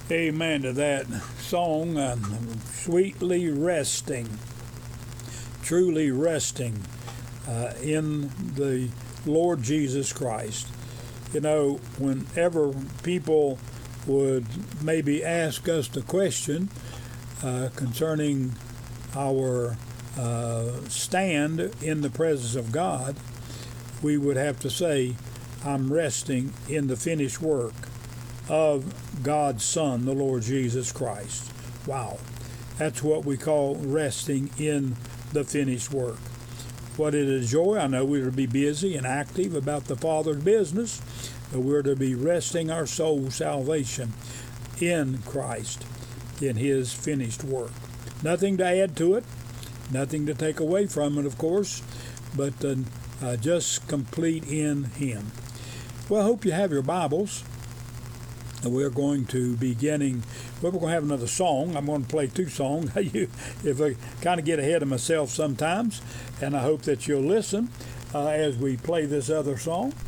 Amen to that song, Sweetly Resting, truly resting in the Lord Jesus Christ. You know, whenever people would maybe ask us the question concerning our stand in the presence of God, we would have to say, I'm resting in the finished work of God's Son, the Lord Jesus Christ. Wow. That's what we call resting in the finished work. What it is joy. I know we're to be busy and active about the Father's business, but we're to be resting our soul salvation in Christ, in His finished work. Nothing to add to it, nothing to take away from it, of course, but just complete in Him. Well, I hope you have your Bibles. We're going to be we're going to have another song. I'm going to play two songs. If I kind of get ahead of myself sometimes, and I hope that you'll listen as we play this other song.